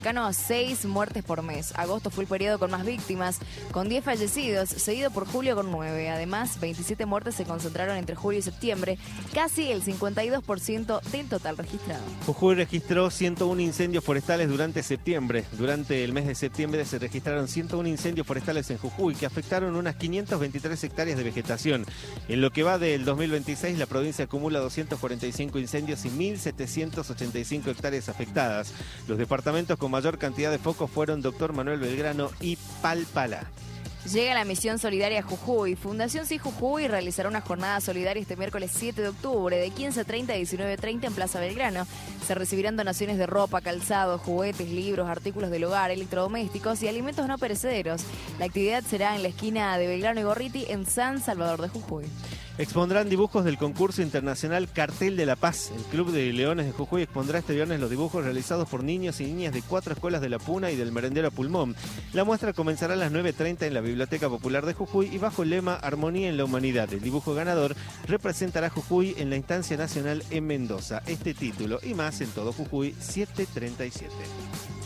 A 6 muertes por mes. Agosto fue el periodo con más víctimas, con 10 fallecidos, seguido por julio con 9. Además, 27 muertes se concentraron entre julio y septiembre, casi el 52% del total registrado. Jujuy registró 101 incendios forestales durante septiembre. Durante el mes de septiembre se registraron 101 incendios forestales en Jujuy que afectaron unas 523 hectáreas de vegetación. En lo que va del 2026, la provincia acumula 245 incendios y 1.785 hectáreas afectadas. Los departamentos con mayor cantidad de focos fueron Doctor Manuel Belgrano y Palpalá. Llega la misión solidaria Jujuy. Fundación Sí Jujuy realizará una jornada solidaria este miércoles 7 de octubre de 15:30 a 19:30 en Plaza Belgrano. Se recibirán donaciones de ropa, calzado, juguetes, libros, artículos del hogar, electrodomésticos y alimentos no perecederos. La actividad será en la esquina de Belgrano y Gorriti en San Salvador de Jujuy. Expondrán dibujos del concurso internacional Cartel de la Paz. El Club de Leones de Jujuy expondrá este viernes los dibujos realizados por niños y niñas de 4 escuelas de La Puna y del Merendero Pulmón. La muestra comenzará a las 9:30 en la Biblioteca Popular de Jujuy y bajo el lema Armonía en la Humanidad. El dibujo ganador representará a Jujuy en la instancia nacional en Mendoza. Este título y más en Todo Jujuy 737.